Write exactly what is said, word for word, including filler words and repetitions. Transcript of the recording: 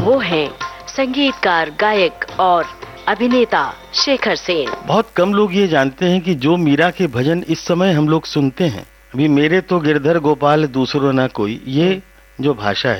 वो हैं संगीतकार, गायक और अभिनेता शेखर सेन। बहुत कम लोग ये जानते हैं कि जो मीरा के भजन इस समय हम लोग सुनते हैं, अभी मेरे तो गिरधर गोपाल दूसरो ना कोई, ये जो भाषा है